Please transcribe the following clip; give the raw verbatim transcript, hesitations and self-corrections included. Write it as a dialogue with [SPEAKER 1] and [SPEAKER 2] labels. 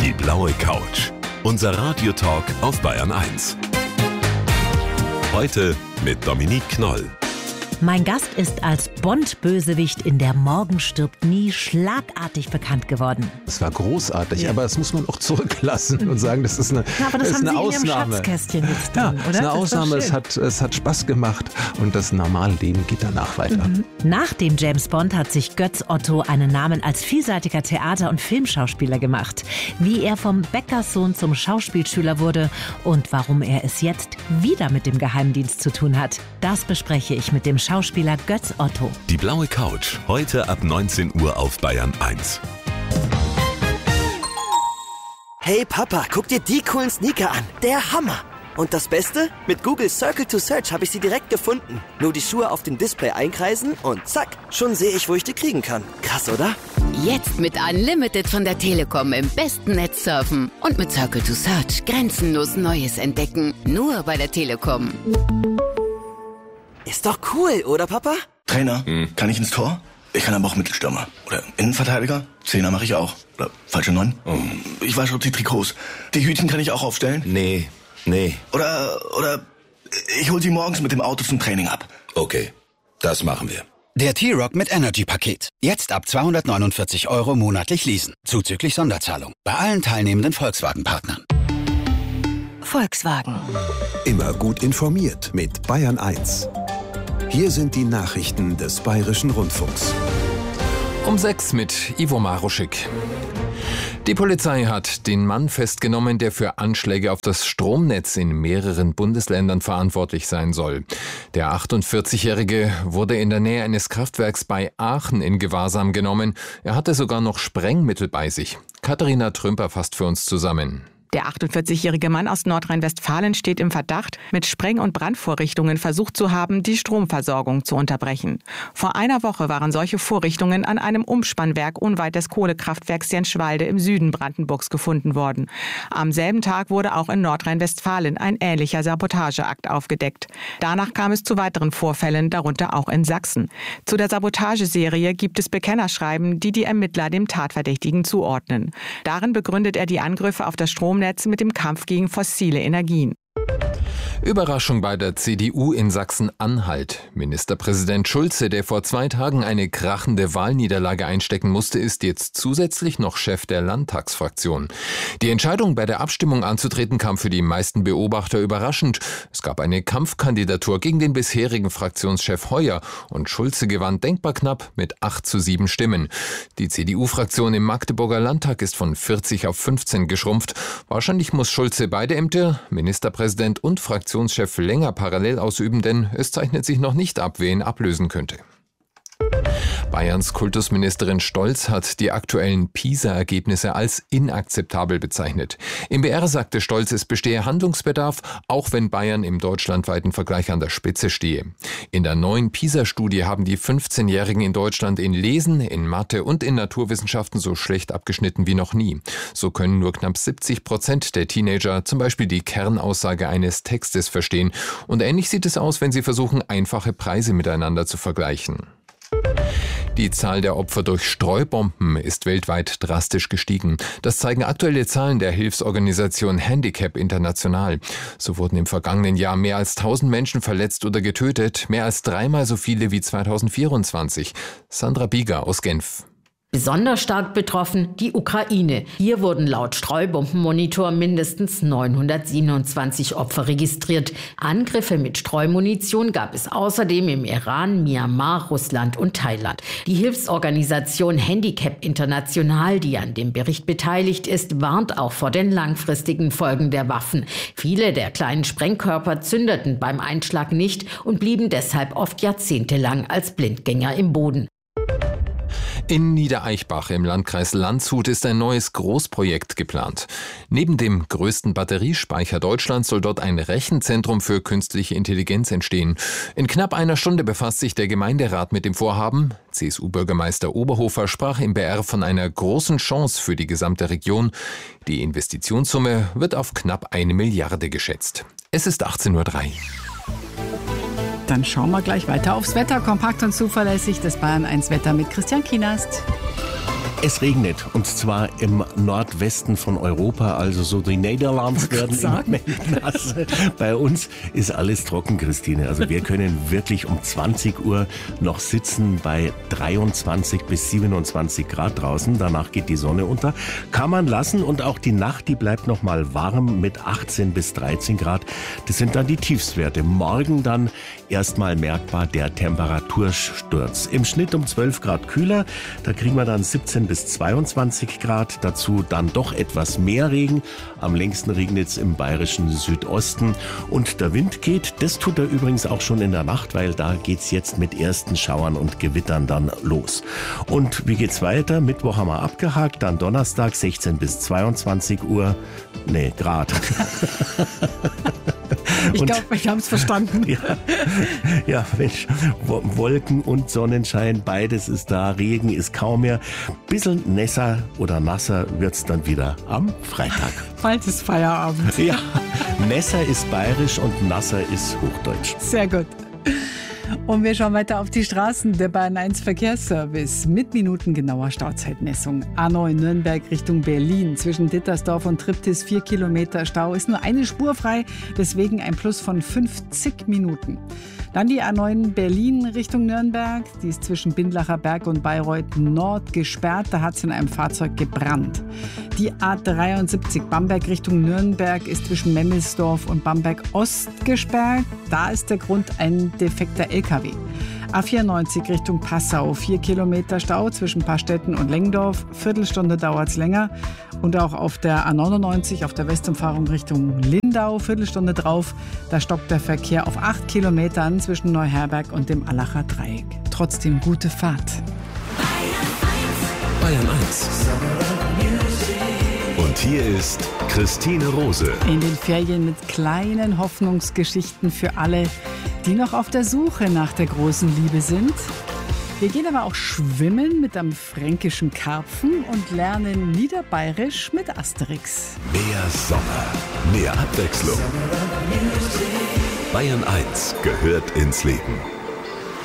[SPEAKER 1] Die blaue Couch. Unser Radiotalk auf Bayern eins. Heute mit Dominique Knoll.
[SPEAKER 2] Mein Gast ist als Bond-Bösewicht in Der Morgen stirbt nie schlagartig bekannt geworden.
[SPEAKER 3] Es war großartig,
[SPEAKER 2] Ja.
[SPEAKER 3] aber das muss man auch zurücklassen und sagen, das ist eine,
[SPEAKER 2] Ja, aber das,
[SPEAKER 3] das ist
[SPEAKER 2] haben
[SPEAKER 3] eine
[SPEAKER 2] Sie in Ihrem
[SPEAKER 3] Ausnahme.
[SPEAKER 2] Schatzkästchen jetzt
[SPEAKER 3] Ja,
[SPEAKER 2] drin,
[SPEAKER 3] das
[SPEAKER 2] oder?
[SPEAKER 3] ist eine
[SPEAKER 2] Das ist doch
[SPEAKER 3] Ausnahme. Es
[SPEAKER 2] schön.
[SPEAKER 3] hat, es hat Spaß gemacht und das normale Leben geht danach weiter.
[SPEAKER 2] Mhm. Nach dem James Bond hat sich Götz Otto einen Namen als vielseitiger Theater- und Filmschauspieler gemacht. Wie er vom Bäckerssohn zum Schauspielschüler wurde und warum er es jetzt wieder mit dem Geheimdienst zu tun hat, das bespreche ich mit dem Schauspieler Götz Otto.
[SPEAKER 1] Die blaue Couch. Heute ab neunzehn Uhr auf Bayern eins.
[SPEAKER 4] Hey Papa, guck dir die coolen Sneaker an. Der Hammer. Und das Beste? Mit Google Circle to Search habe ich sie direkt gefunden. Nur die Schuhe auf dem Display einkreisen und zack, schon sehe ich, wo ich die kriegen kann. Krass, oder?
[SPEAKER 5] Jetzt mit Unlimited von der Telekom im besten Netz surfen. Und mit Circle to Search grenzenlos Neues entdecken. Nur bei der Telekom.
[SPEAKER 4] Ist doch cool, oder Papa?
[SPEAKER 6] Trainer, kann ich ins Tor? Ich kann aber auch Mittelstürmer. Oder Innenverteidiger? Zehner mache ich auch. Oder falsche Neun? Ich wasche die Trikots. Die Hütchen kann ich auch aufstellen?
[SPEAKER 7] Nee, nee.
[SPEAKER 6] Oder, oder ich hol sie morgens mit dem Auto zum Training ab.
[SPEAKER 7] Okay, das machen wir.
[SPEAKER 8] Der T-Rock mit Energy-Paket. Jetzt ab zweihundertneunundvierzig Euro monatlich leasen. Zuzüglich Sonderzahlung. Bei allen teilnehmenden Volkswagen-Partnern.
[SPEAKER 2] Volkswagen.
[SPEAKER 9] Immer gut informiert mit Bayern eins. Hier sind die Nachrichten des Bayerischen Rundfunks.
[SPEAKER 10] Um sechs mit Ivo Maruschik. Die Polizei hat den Mann festgenommen, der für Anschläge auf das Stromnetz in mehreren Bundesländern verantwortlich sein soll. Der achtundvierzigjährige wurde in der Nähe eines Kraftwerks bei Aachen in Gewahrsam genommen. Er hatte sogar noch Sprengmittel bei sich. Katharina Trümper fasst für uns zusammen.
[SPEAKER 11] Der achtundvierzigjährige Mann aus Nordrhein-Westfalen steht im Verdacht, mit Spreng- und Brandvorrichtungen versucht zu haben, die Stromversorgung zu unterbrechen. Vor einer Woche waren solche Vorrichtungen an einem Umspannwerk unweit des Kohlekraftwerks Jenschwalde im Süden Brandenburgs gefunden worden. Am selben Tag wurde auch in Nordrhein-Westfalen ein ähnlicher Sabotageakt aufgedeckt. Danach kam es zu weiteren Vorfällen, darunter auch in Sachsen. Zu der Sabotageserie gibt es Bekennerschreiben, die die Ermittler dem Tatverdächtigen zuordnen. Darin begründet er die Angriffe auf das Stromnetz mit dem Kampf gegen fossile Energien.
[SPEAKER 10] Überraschung bei der C D U in Sachsen-Anhalt. Ministerpräsident Schulze, der vor zwei Tagen eine krachende Wahlniederlage einstecken musste, ist jetzt zusätzlich noch Chef der Landtagsfraktion. Die Entscheidung, bei der Abstimmung anzutreten, kam für die meisten Beobachter überraschend. Es gab eine Kampfkandidatur gegen den bisherigen Fraktionschef Heuer und Schulze gewann denkbar knapp mit acht zu sieben Stimmen. Die C D U-Fraktion im Magdeburger Landtag ist von vierzig auf fünfzehn geschrumpft. Wahrscheinlich muss Schulze beide Ämter, Ministerpräsident und Fraktionschef, länger parallel ausüben, denn es zeichnet sich noch nicht ab, wer ihn ablösen könnte. Bayerns Kultusministerin Stolz hat die aktuellen PISA-Ergebnisse als inakzeptabel bezeichnet. Im B R sagte Stolz, es bestehe Handlungsbedarf, auch wenn Bayern im deutschlandweiten Vergleich an der Spitze stehe. In der neuen PISA-Studie haben die fünfzehnjährigen in Deutschland in Lesen, in Mathe und in Naturwissenschaften so schlecht abgeschnitten wie noch nie. So können nur knapp siebzig Prozent der Teenager zum Beispiel die Kernaussage eines Textes verstehen. Und ähnlich sieht es aus, wenn sie versuchen, einfache Preise miteinander zu vergleichen. Die Zahl der Opfer durch Streubomben ist weltweit drastisch gestiegen. Das zeigen aktuelle Zahlen der Hilfsorganisation Handicap International. So wurden im vergangenen Jahr mehr als tausend Menschen verletzt oder getötet, mehr als dreimal so viele wie zweitausendvierundzwanzig. Sandra Bieger aus Genf.
[SPEAKER 12] Besonders stark betroffen die Ukraine. Hier wurden laut Streubombenmonitor mindestens neunhundertsiebenundzwanzig Opfer registriert. Angriffe mit Streumunition gab es außerdem im Iran, Myanmar, Russland und Thailand. Die Hilfsorganisation Handicap International, die an dem Bericht beteiligt ist, warnt auch vor den langfristigen Folgen der Waffen. Viele der kleinen Sprengkörper zündeten beim Einschlag nicht und blieben deshalb oft jahrzehntelang als Blindgänger im Boden.
[SPEAKER 10] In Niedereichbach im Landkreis Landshut ist ein neues Großprojekt geplant. Neben dem größten Batteriespeicher Deutschlands soll dort ein Rechenzentrum für künstliche Intelligenz entstehen. In knapp einer Stunde befasst sich der Gemeinderat mit dem Vorhaben. C S U-Bürgermeister Oberhofer sprach im B R von einer großen Chance für die gesamte Region. Die Investitionssumme wird auf knapp eine Milliarde geschätzt. Es ist achtzehn Uhr drei.
[SPEAKER 13] Dann schauen wir gleich weiter aufs Wetter. Kompakt und zuverlässig das Bayern eins Wetter mit Christian Kienast.
[SPEAKER 14] Es regnet, und zwar im Nordwesten von Europa, also so die Niederlande werden im Moment nass. Bei uns ist alles trocken, Christine. Also wir können wirklich um zwanzig Uhr noch sitzen bei dreiundzwanzig bis siebenundzwanzig Grad draußen. Danach geht die Sonne unter. Kann man lassen, und auch die Nacht, die bleibt noch mal warm mit achtzehn bis dreizehn Grad. Das sind dann die Tiefstwerte. Morgen dann erstmal merkbar der Temperatursturz. Im Schnitt um zwölf Grad kühler. Da kriegen wir dann siebzehn bis zweiundzwanzig Grad. Dazu dann doch etwas mehr Regen. Am längsten regnet es im bayerischen Südosten. Und der Wind geht, das tut er übrigens auch schon in der Nacht, weil da geht's jetzt mit ersten Schauern und Gewittern dann los. Und wie geht's weiter? Mittwoch haben wir abgehakt, dann Donnerstag sechzehn bis zweiundzwanzig Uhr. Nee, Grad.
[SPEAKER 13] Ich glaube, wir haben es verstanden.
[SPEAKER 14] Ja, ja, Mensch, Wolken und Sonnenschein, beides ist da. Regen ist kaum mehr. Bisschen nässer oder nasser wird's dann wieder am Freitag.
[SPEAKER 13] Bald ist Feierabend.
[SPEAKER 14] Ja, nässer ist bayerisch und nasser ist Hochdeutsch.
[SPEAKER 13] Sehr gut. Und wir schauen weiter auf die Straßen. Der Bayern eins Verkehrsservice mit minutengenauer Stauzeitmessung. A neun Nürnberg Richtung Berlin. Zwischen Dittersdorf und Triptis vier Kilometer Stau. Ist nur eine Spur frei, deswegen ein Plus von fünfzig Minuten. Dann die A neun Berlin Richtung Nürnberg. Die ist zwischen Bindlacher Berg und Bayreuth Nord gesperrt. Da hat es in einem Fahrzeug gebrannt. Die A dreiundsiebzig Bamberg Richtung Nürnberg ist zwischen Memmelsdorf und Bamberg Ost gesperrt. Da ist der Grund ein defekter L K W. A vierundneunzig Richtung Passau, vier Kilometer Stau zwischen Pastetten und Lengdorf. Viertelstunde dauert es länger. Und auch auf der A neunundneunzig, auf der Westumfahrung Richtung Lindau, Viertelstunde drauf. Da stockt der Verkehr auf acht Kilometern zwischen Neuherberg und dem Allacher Dreieck. Trotzdem gute Fahrt.
[SPEAKER 1] Bayern eins. Und hier ist Christine Rose.
[SPEAKER 13] In den Ferien mit kleinen Hoffnungsgeschichten für alle, die noch auf der Suche nach der großen Liebe sind. Wir gehen aber auch schwimmen mit einem fränkischen Karpfen und lernen Niederbayerisch mit Asterix.
[SPEAKER 1] Mehr Sommer, mehr Abwechslung. Bayern eins gehört ins Leben.